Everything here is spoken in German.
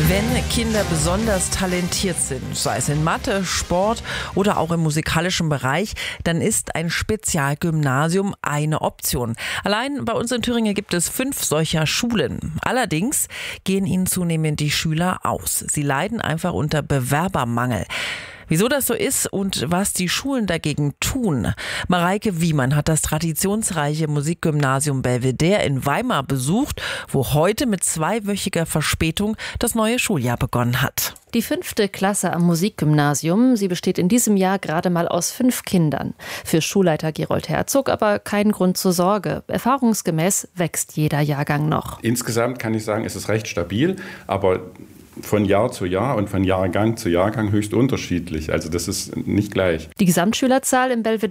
Wenn Kinder besonders talentiert sind, sei es in Mathe, Sport oder auch im musikalischen Bereich, dann ist ein Spezialgymnasium eine Option. Allein bei uns in Thüringen gibt es 5 solcher Schulen. Allerdings gehen ihnen zunehmend die Schüler aus. Sie leiden einfach unter Bewerbermangel. Wieso das so ist und was die Schulen dagegen tun. Mareike Wiemann hat das traditionsreiche Musikgymnasium Belvedere in Weimar besucht, wo heute mit 2-wöchiger Verspätung das neue Schuljahr begonnen hat. Die 5. Klasse am Musikgymnasium, sie besteht in diesem Jahr gerade mal aus 5 Kindern. Für Schulleiter Gerold Herzog aber kein Grund zur Sorge. Erfahrungsgemäß wächst jeder Jahrgang noch. Insgesamt kann ich sagen, es ist recht stabil, aber von Jahr zu Jahr und von Jahrgang zu Jahrgang höchst unterschiedlich. Also das ist nicht gleich. Die Gesamtschülerzahl im Belvedere